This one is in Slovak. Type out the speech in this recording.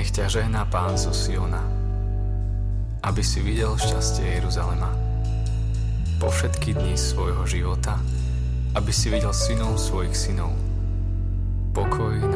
Nech ťa žehná Pán zo Siona, aby si videl šťastie Jeruzalema. Po všetky dni svojho života, aby si videl synov svojich synov. Pokoj